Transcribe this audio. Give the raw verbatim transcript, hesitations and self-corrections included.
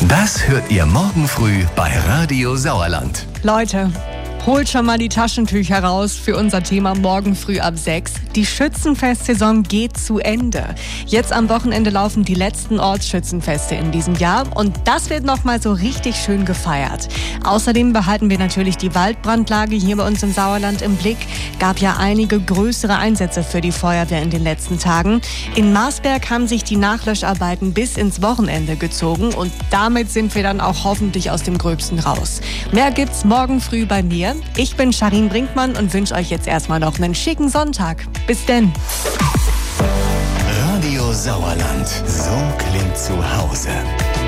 Das hört ihr morgen früh bei Radio Sauerland. Leute, holt schon mal die Taschentücher raus für unser Thema morgen früh ab sechs. Die Schützenfestsaison geht zu Ende. Jetzt am Wochenende laufen die letzten Ortsschützenfeste in diesem Jahr und das wird nochmal so richtig schön gefeiert. Außerdem behalten wir natürlich die Waldbrandlage hier bei uns im Sauerland im Blick. Gab ja einige größere Einsätze für die Feuerwehr in den letzten Tagen. In Marsberg haben sich die Nachlöscharbeiten bis ins Wochenende gezogen und damit sind wir dann auch hoffentlich aus dem Gröbsten raus. Mehr gibt's morgen früh bei mir. Ich bin Charin Brinkmann und wünsche euch jetzt erstmal noch einen schicken Sonntag. Bis denn. Radio Sauerland, so klingt zu Hause.